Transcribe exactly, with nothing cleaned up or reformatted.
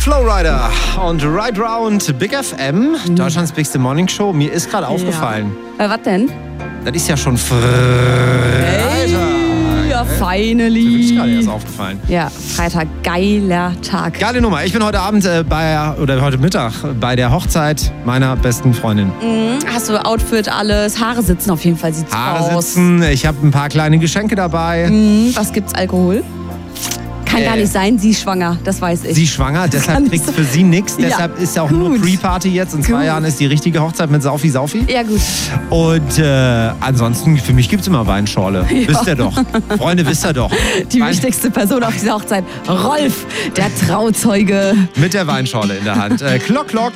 Flowrider und Ride Round Big F M, mhm. Deutschlands bigste Morning Show. Mir ist gerade ja. aufgefallen. Äh, was denn? Das ist ja schon Freitag. Hey, ja, finally. Das ist gerade erst aufgefallen. Ja, Freitag, geiler Tag. Geile Nummer. Ich bin heute Abend äh, bei, oder heute Mittag bei der Hochzeit meiner besten Freundin. Mhm. Hast du Outfit, alles? Haare sitzen auf jeden Fall, sieht's Haare aus. Haare sitzen. Ich habe ein paar kleine Geschenke dabei. Mhm. Was gibt's? Alkohol? Kann äh, gar nicht sein, sie ist schwanger, das weiß ich. Sie ist schwanger, deshalb kriegt für sie nichts. Ja. Deshalb ist ja auch gut. Nur Pre-Party jetzt. In zwei gut. Jahren ist die richtige Hochzeit mit Saufi Saufi. Ja, gut. Und äh, ansonsten, für mich gibt es immer Weinschorle. Ja. Wisst ihr doch. Freunde, wisst ihr doch. Die Wein wichtigste Person auf dieser Hochzeit, Rolf, der Trauzeuge. Mit der Weinschorle in der Hand. Äh, Klock, Klock.